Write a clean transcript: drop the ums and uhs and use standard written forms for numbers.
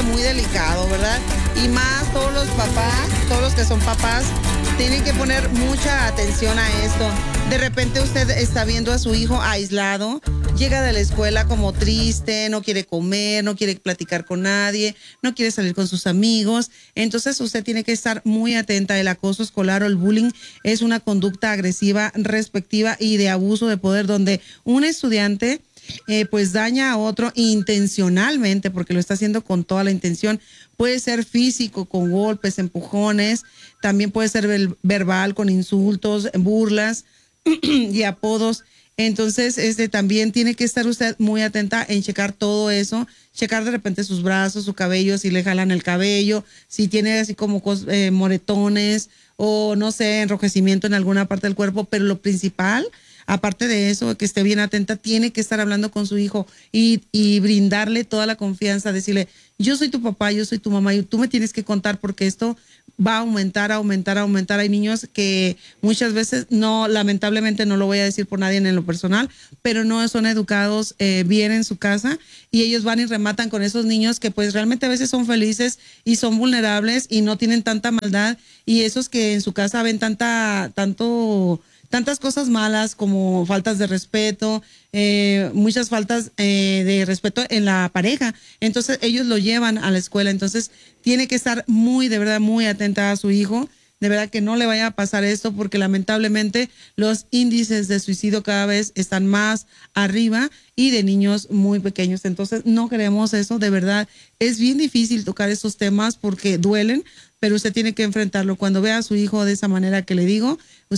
muy delicado, ¿verdad? Y más todos los papás, todos los que son papás, tienen que poner mucha atención a esto. De repente usted está viendo a su hijo aislado, llega de la escuela como triste, no quiere comer, no quiere platicar con nadie, no quiere salir con sus amigos. Entonces usted tiene que estar muy atenta. El acoso escolar o el bullying es una conducta agresiva, respectiva y de abuso de poder donde un estudiante pues daña a otro intencionalmente porque lo está haciendo con toda la intención. Puede ser físico, con golpes, empujones, también puede ser verbal, con insultos, burlas y apodos. Entonces, también tiene que estar usted muy atenta en checar todo eso, checar de repente sus brazos, su cabello, si le jalan el cabello, si tiene así como moretones o no sé, enrojecimiento en alguna parte del cuerpo, pero lo principal, aparte de eso, que esté bien atenta, tiene que estar hablando con su hijo y brindarle toda la confianza, decirle, yo soy tu papá, yo soy tu mamá y tú me tienes que contar porque esto va a aumentar, aumentar, aumentar. Hay niños que muchas veces no, lamentablemente no lo voy a decir por nadie en lo personal, pero no son educados bien en su casa y ellos van y rematan con esos niños que pues realmente a veces son felices y son vulnerables y no tienen tanta maldad y esos que en su casa ven tantas cosas malas como faltas de respeto, muchas faltas de respeto en la pareja. Entonces ellos lo llevan a la escuela. Entonces tiene que estar de verdad, muy atenta a su hijo. De verdad que no le vaya a pasar esto porque lamentablemente los índices de suicidio cada vez están más arriba y de niños muy pequeños. Entonces no queremos eso. De verdad es bien difícil tocar esos temas porque duelen, pero usted tiene que enfrentarlo. Cuando vea a su hijo de esa manera que le digo,